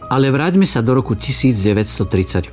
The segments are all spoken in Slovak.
Ale vráťme sa do roku 1938.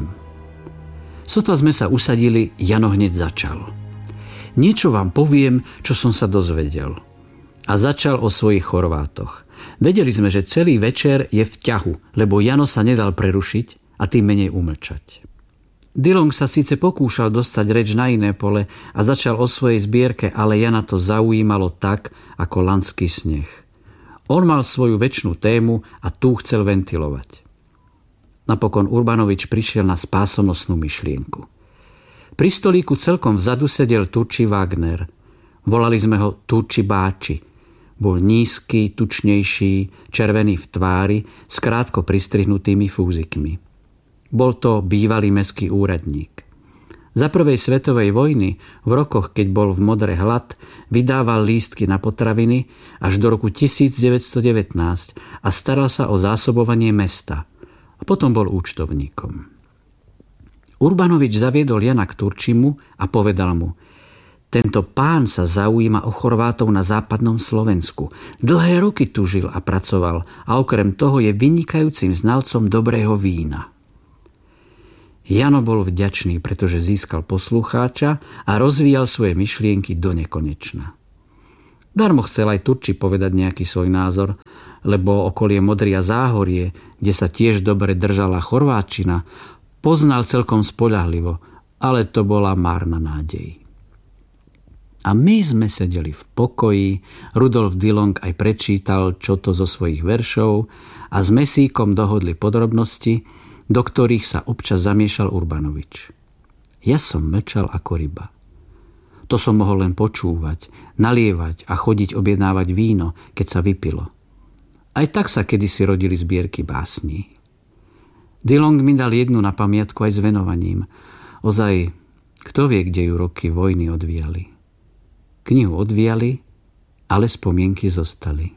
Sotva sme sa usadili, Jano hneď začal. Niečo vám poviem, čo som sa dozvedel. A začal o svojich Chorvátoch. Vedeli sme, že celý večer je v ťahu, lebo Jano sa nedal prerušiť a tým menej umlčať. Dillong sa síce pokúšal dostať reč na iné pole a začal o svojej zbierke, ale Jana to zaujímalo tak, ako landský sneh. On mal svoju večnú tému a tú chcel ventilovať. Napokon Urbanovič prišiel na spásonosnú myšlienku. Pri stolíku celkom vzadu sedel Turči Wagner. Volali sme ho Turči Báči. Bol nízky, tučnejší, červený v tvári, s krátko pristrihnutými fúzikmi. Bol to bývalý mestský úradník. Za prvej svetovej vojny, v rokoch, keď bol v Modre hlad, vydával lístky na potraviny až do roku 1919 a staral sa o zásobovanie mesta. A potom bol účtovníkom. Urbanovič zaviedol Jana k Turčimu a povedal mu: tento pán sa zaujíma o Chorvátov na západnom Slovensku. Dlhé roky tužil a pracoval a okrem toho je vynikajúcim znalcom dobrého vína. Jano bol vďačný, pretože získal poslucháča a rozvíjal svoje myšlienky do nekonečna. Darmo chcel aj Turči povedať nejaký svoj názor, lebo okolie Modria Záhorie, kde sa tiež dobre držala chorváčina, poznal celkom spoľahlivo, ale to bola márna nádej. A my sme sedeli v pokoji, Rudolf Dillong aj prečítal čo to zo svojich veršov a s Mesíkom dohodli podrobnosti, do ktorých sa občas zamiešal Urbanovič. Ja som mlčal ako ryba. To som mohol len počúvať, nalievať a chodiť objednávať víno, keď sa vypilo. Aj tak sa kedysi rodili zbierky básní. Dillong mi dal jednu na pamiatku aj s venovaním. Ozaj, kto vie, kde ju roky vojny odvíjali. Knihu odvíjali, ale spomienky zostali.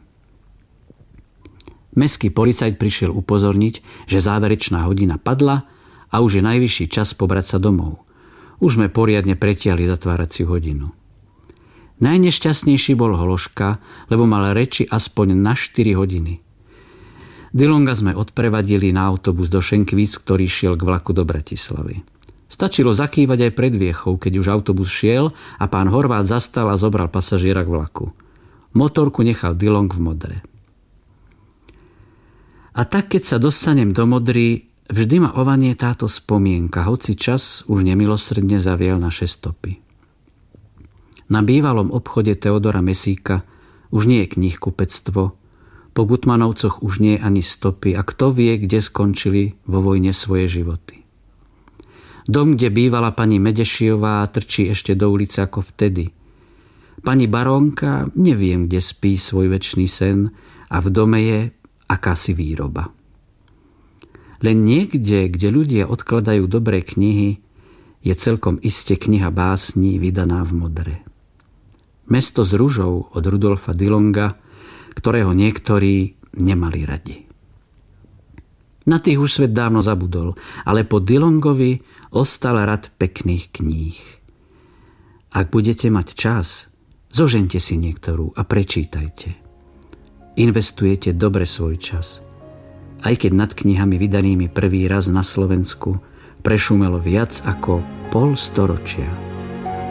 Mestský policajt prišiel upozorniť, že záverečná hodina padla a už je najvyšší čas pobrať sa domov. Už sme poriadne pretiahli zatváraciu hodinu. Najnešťastnejší bol Hološka, lebo mal reči aspoň na 4 hodiny. Dillonga sme odprevadili na autobus do Šenkvíc, ktorý šiel k vlaku do Bratislavy. Stačilo zakývať aj pred Viechou, keď už autobus šiel a pán Horvát zastal a zobral pasažiera k vlaku. Motorku nechal Dillong v Modre. A tak, keď sa dostanem do Modry, vždy ma ovanie táto spomienka, hoci čas už nemilosrdne zavial naše stopy. Na bývalom obchode Teodora Mesíka už nie je knihkupectvo, po Gutmanovcoch už nie je ani stopy a kto vie, kde skončili vo vojne svoje životy. Dom, kde bývala pani Medešiová, trčí ešte do ulice ako vtedy. Pani barónka neviem, kde spí svoj večný sen a v dome je akási výroba. Len niekde, kde ľudia odkladajú dobré knihy, je celkom iste kniha básní vydaná v Modre. Mesto s ružou od Rudolfa Dillonga, ktorého niektorí nemali radi. Na tých už svet dávno zabudol, ale po Dillongovi ostal rad pekných kníh. Ak budete mať čas, zožente si niektorú a prečítajte. Investujete dobre svoj čas. Aj keď nad knihami vydanými prvý raz na Slovensku prešumelo viac ako pol storočia.